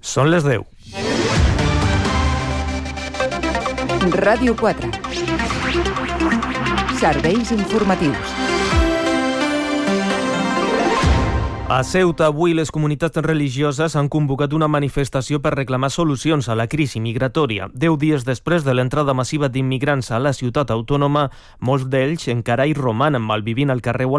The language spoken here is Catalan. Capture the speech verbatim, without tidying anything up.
Són les deu. Ràdio quatre. Serveis informatius. A Ceuta, avui les comunitats religioses han convocat una manifestació per reclamar solucions a la crisi migratòria. Deu dies després de l'entrada massiva d'immigrants a la ciutat autònoma, molts d'ells encara hi romanen malvivint al carrer